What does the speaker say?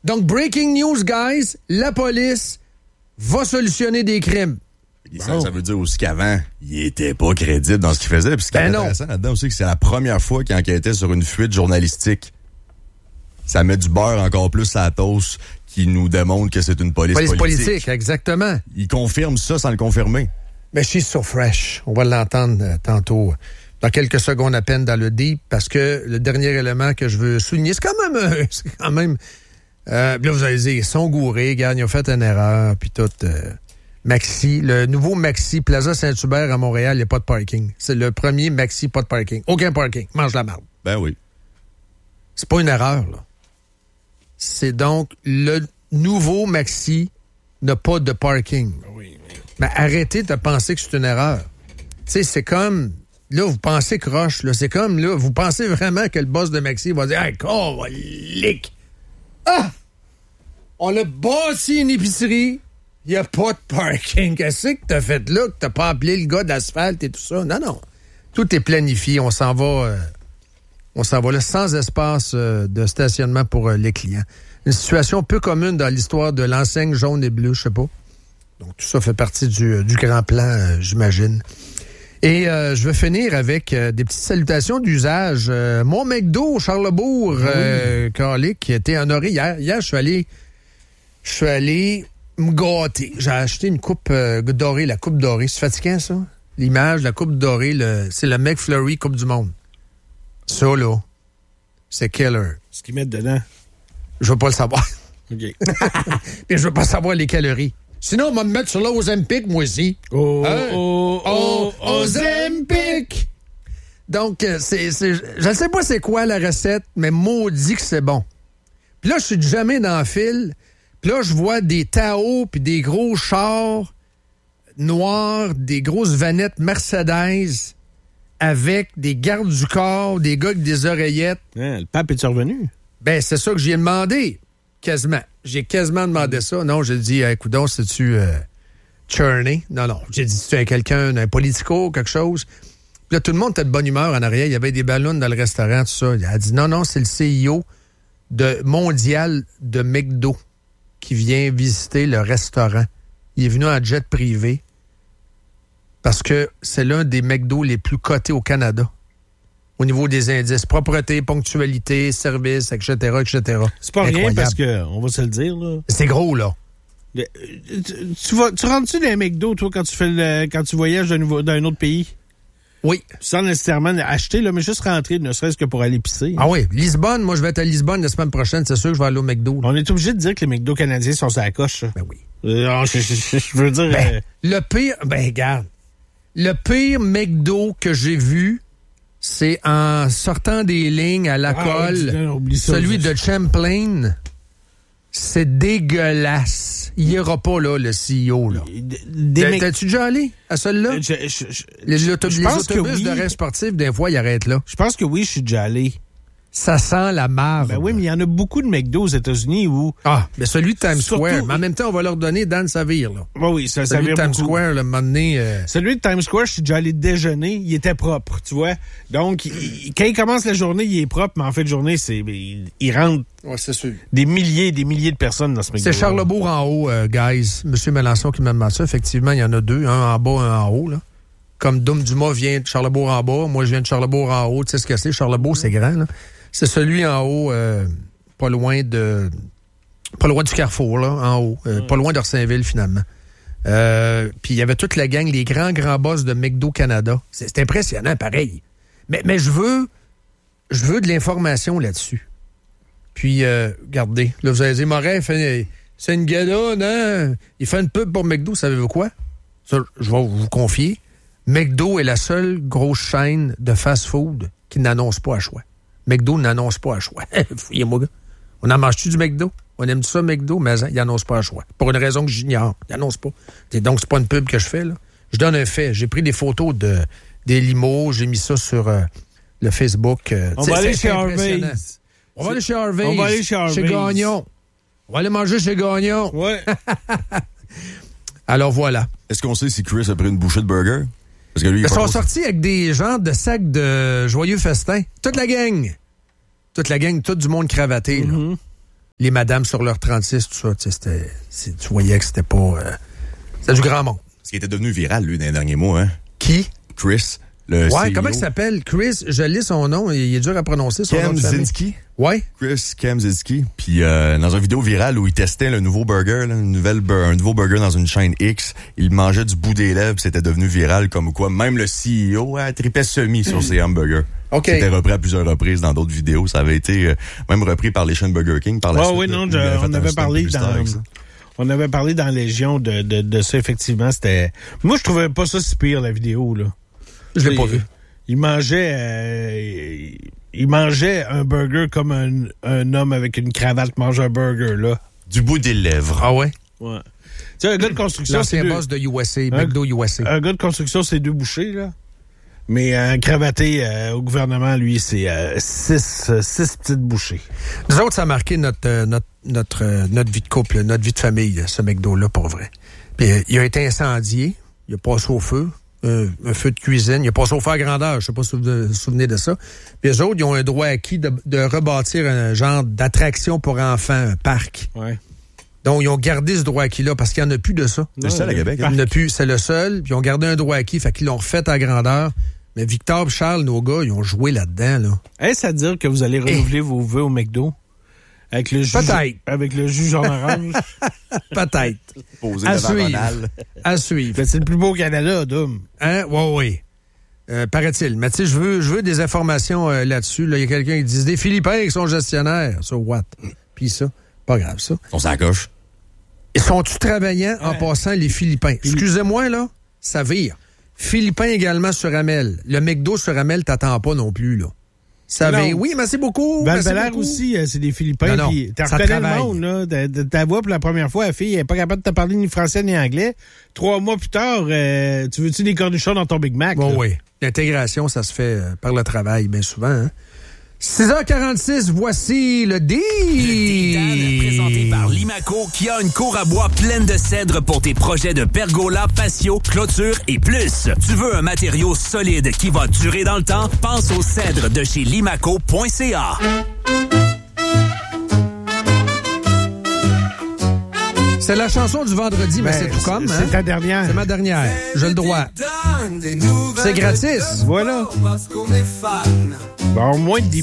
Donc, breaking news, guys, la police va solutionner des crimes. Ça veut dire aussi qu'avant, il était pas crédible dans ce qu'il faisait. Puis ce qui est intéressant là-dedans aussi, que c'est la première fois qu'il enquêtait sur une fuite journalistique. Ça met du beurre encore plus à la toast qui nous démontre que c'est une police politique. Exactement. Il confirme ça sans le confirmer. Mais she's so fresh. On va l'entendre tantôt, dans quelques secondes à peine dans le deep, parce que le dernier élément que je veux souligner, c'est quand même... là, vous allez dire, ils sont gourés, regarde, ils ont fait une erreur, puis tout... Maxi, le nouveau Maxi Plaza Saint-Hubert à Montréal, il n'y a pas de parking. C'est le premier Maxi, pas de parking. Aucun parking. Mange la marde. Ben oui. C'est pas une erreur, là. C'est donc le nouveau Maxi n'a pas de parking. Oui. Mais arrêtez de penser que c'est une erreur. Tu sais, c'est comme... Là, vous pensez croche, là. C'est comme, là, vous pensez vraiment que le boss de Maxi va dire « Hey, colique! Ah! On a bâti une épicerie... Il n'y a pas de parking. Qu'est-ce que t'as fait là, que t'as pas appelé le gars d'asphalte et tout ça? Non. Tout est planifié. On s'en va là sans espace de stationnement pour les clients. Une situation peu commune dans l'histoire de l'enseigne jaune et bleue, je sais pas. Donc, tout ça fait partie du grand plan, j'imagine. Et je vais finir avec des petites salutations d'usage. Mon McDo, Charlesbourg, Calic, qui a été honoré hier. Hier, je suis allé me gâter. J'ai acheté une coupe dorée, la coupe dorée. C'est fatigant, ça? L'image, la coupe dorée, c'est le McFlurry Coupe du Monde. Ça, là, c'est killer. Ce qu'ils mettent dedans. Je veux pas le savoir. OK. Mais je veux pas savoir les calories. Sinon, on va me mettre sur l'Ozempic, moi aussi. Ozempic! Donc, je ne sais pas c'est quoi la recette, mais maudit que c'est bon. Puis là, je suis jamais dans le fil. Puis là, je vois des Tao puis des gros chars noirs, des grosses vanettes Mercedes avec des gardes du corps, des gars avec des oreillettes. Hein, le pape est-tu revenu? Ben, c'est ça que j'ai demandé. Quasiment. J'ai quasiment demandé ça. Non, j'ai dit, écoute donc, c'est-tu Churney? Non. J'ai dit, c'est-tu quelqu'un, un politico, quelque chose? Puis là, tout le monde était de bonne humeur en arrière. Il y avait des ballons dans le restaurant, tout ça. Il a dit, non, c'est le CEO mondial de McDo qui vient visiter le restaurant. Il est venu en jet privé parce que c'est l'un des McDo les plus cotés au Canada au niveau des indices. Propreté, ponctualité, service, etc., etc. C'est pas Incroyable. rien parce que, on va se le dire, là. C'est gros, là. Tu rentres-tu dans les McDo, toi, quand tu voyages d'un autre pays? Oui. Sans nécessairement acheter, là, mais juste rentrer, ne serait-ce que pour aller pisser. Ah oui. Lisbonne, moi, je vais être à Lisbonne la semaine prochaine. C'est sûr que je vais aller au McDo. Là. On est obligé de dire que les McDo canadiens sont sur la coche. Ça. Ben oui. Je veux dire... le pire... Ben, regarde. Le pire McDo que j'ai vu, c'est en sortant des lignes à la colle. Celui de Champlain. C'est dégueulasse. Il n'y aura pas, là, le CEO, là. T'as-tu déjà allé à celui-là? Les autobus de rêve sportif, des fois, ils arrêtent là. Je pense que oui, je suis déjà allé. Ça sent la marde. Ben oui, mais il y en a beaucoup de McDo aux États-Unis où... Ah, mais celui de Times Square. Mais en même temps, on va leur donner Dan Savir, là. Oui, ça celui de Times beaucoup. Square, le moment donné... Celui de Times Square, je suis déjà allé déjeuner. Il était propre, tu vois. Donc, quand il commence la journée, il est propre, mais en fait de journée, il rentre... Ouais, c'est sûr. Des milliers de personnes dans ce McDo. C'est Charlesbourg en haut, guys. Monsieur Mélenchon qui m'a demandé ça. Effectivement, il y en a deux. Un en bas, un en haut, là. Comme Dom Dumas vient de Charlesbourg en bas. Moi, je viens de Charlesbourg en haut. Tu sais ce que c'est? Charlesbourg, c'est grand, là. C'est celui en haut, pas loin du Carrefour, là, en haut. Pas loin d'Orsainville, finalement. Puis il y avait toute la gang, les grands boss de McDo Canada. C'est impressionnant, pareil. Mais je veux de l'information là-dessus. Puis, regardez, là, vous allez dire, Morin, c'est une gueule, non? Il fait une pub pour McDo, savez-vous quoi? Ça, je vais vous confier. McDo est la seule grosse chaîne de fast-food qui n'annonce pas à choix. McDo n'annonce pas à choix. Fouillez-moi, gars. On en mange-tu du McDo? On aime ça, McDo? Mais il n'annonce pas à choix. Pour une raison que j'ignore. Il n'annonce pas. Donc, c'est pas une pub que je fais, là. Je donne un fait. J'ai pris des photos des limos. J'ai mis ça sur le Facebook. On va aller chez Harvey's. On va aller chez Harvey's. On va aller chez Harvey's. Chez Gagnon. On va aller manger chez Gagnon. Ouais. Alors, voilà. Est-ce qu'on sait si Chris a pris une bouchée de burger? Parce que lui, ils sont sortis avec des genres de sacs de joyeux festin. Toute la gang, tout du monde cravaté. Là. les madames sur leur 36, tout ça. Tu voyais que c'était pas... c'était du grand monde. Ce qui était devenu viral, lui, dans les derniers mois, hein? Qui? Chris, le CEO. Comment il s'appelle? Chris, je lis son nom, il est dur à prononcer, son nom de famille. Kempczynski. Ouais. Chris Kempczynski. Puis dans une vidéo virale où il testait le nouveau burger, là, un nouveau burger dans une chaîne X, il mangeait du bout des lèvres, c'était devenu viral comme quoi même le CEO tripait semi sur ses hamburgers. OK. C'était repris à plusieurs reprises dans d'autres vidéos. Ça avait été même repris par les chaînes Burger King par la suite. Oui, non, on avait parlé on avait parlé dans Légion de ça, effectivement. C'était. Moi, je trouvais pas ça si pire, la vidéo, là. Je l'ai pas vu. Il mangeait un burger comme un homme avec une cravate mange un burger, là. Du bout des lèvres. Ah ouais? Ouais. Tu sais, un gars de construction, l'ancien boss de USA, McDo USA. Un gars de construction, c'est 2 bouchées, là. Mais un cravaté au gouvernement, lui, c'est 6 petites bouchées. Nous autres, ça a marqué notre vie de couple, notre vie de famille, ce McDo-là, pour vrai. Puis il a été incendié, il a passé au feu, un feu de cuisine, il a passé au feu à grandeur, je sais pas si vous vous souvenez de ça. Puis eux autres, ils ont un droit acquis de rebâtir un genre d'attraction pour enfants, un parc. Ouais. Donc, ils ont gardé ce droit acquis-là parce qu'il n'y en a plus de ça. C'est le seul à Québec. Il n'y en a plus, c'est le seul. Puis ils ont gardé un droit acquis, fait qu'ils l'ont refait à grandeur. Mais Victor et Charles, nos gars, ils ont joué là-dedans, là. Est-ce à dire que vous allez renouveler vos vœux au McDo? Avec le jus. Peut-être. Avec le jus jaune orange? Peut-être. Posé À devant suivre. Ronald. À suivre. Ben, c'est le plus beau au Canada, Dom. Hein? Oui. Paraît-il. Mais tu sais, je veux des informations là-dessus. Là, il y a quelqu'un qui dit des Philippins qui sont gestionnaires. So what? Puis ça, pas grave, ça. On s'en coche. Et sont-tu travaillants en passant les Philippins? Excusez-moi, là, ça vire. Philippins également sur Amel. Le McDo sur Amel t'attend pas non plus, là. Ça vire. Oui, merci beaucoup. Val-Belair aussi, c'est des Philippins. Non, qui, t'as ça reconnais travaille. le monde, là. Ta voix pour la première fois, la fille, elle n'est pas capable de te parler ni français ni anglais. 3 mois plus tard, tu veux-tu des cornichons dans ton Big Mac? Bon, oui. L'intégration, ça se fait par le travail, bien souvent, hein. 6h46, voici le deal. Le présenté par Limaco, qui a une cour à bois pleine de cèdres pour tes projets de pergola, patio, clôture et plus. Tu veux un matériau solide qui va durer dans le temps? Pense aux cèdres de chez limaco.ca. C'est la chanson du vendredi, mais c'est tout comme. C'est ta dernière. C'est ma dernière. J'ai le droit. C'est gratis. Voilà. Bon, moins de